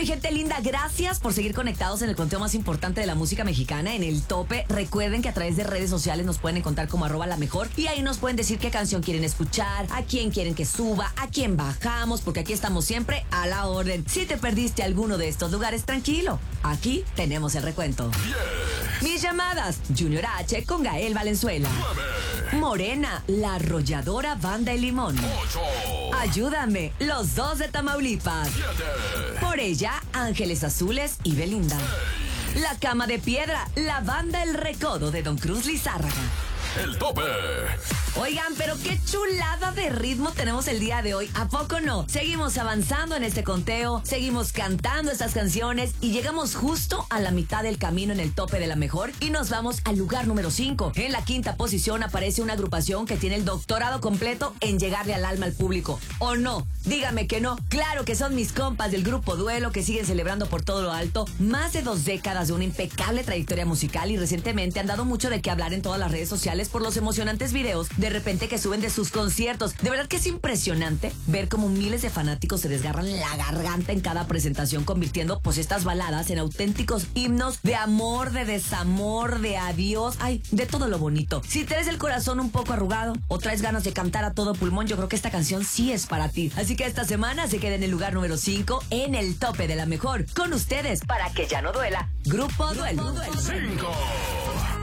gente linda, gracias por seguir conectados en el conteo más importante de la música mexicana, en El Tope. Recuerden que a través de redes sociales nos pueden encontrar como @lamejor y ahí nos pueden decir qué canción quieren escuchar, a quién quieren que suba, a quién bajamos, porque aquí estamos siempre a la orden. Si te perdiste alguno de estos lugares, tranquilo, aquí tenemos el recuento. 10, Mis llamadas: Junior H con Gael Valenzuela. 9, Morena, la arrolladora Banda El Limón. 8, Ayúdame, los dos de Tamaulipas. 7, Por ella, Ángeles Azules y Belinda. La Cama de Piedra, la Banda El Recodo de Don Cruz Lizárraga. El Tope. Oigan, pero qué chulada de ritmo tenemos el día de hoy, ¿a poco no? Seguimos avanzando en este conteo, seguimos cantando estas canciones y llegamos justo a la mitad del camino en el Tope de la Mejor y nos vamos al lugar número 5. En la quinta posición aparece una agrupación que tiene el doctorado completo en llegarle al alma al público. ¿O no? Dígame que no. Claro que son mis compas del grupo Duelo, que siguen celebrando por todo lo alto más de 2 décadas de una impecable trayectoria musical y recientemente han dado mucho de qué hablar en todas las redes sociales por los emocionantes videos de repente que suben de sus conciertos. De verdad que es impresionante ver cómo miles de fanáticos se desgarran la garganta en cada presentación, convirtiendo pues estas baladas en auténticos himnos de amor, de desamor, de adiós, ay, de todo lo bonito. Si tienes el corazón un poco arrugado o traes ganas de cantar a todo pulmón, yo creo que esta canción sí es para ti. Así que esta semana se queda en el lugar número 5 en el Tope de la Mejor. Con ustedes, para que ya no duela, Grupo Duelo. 5.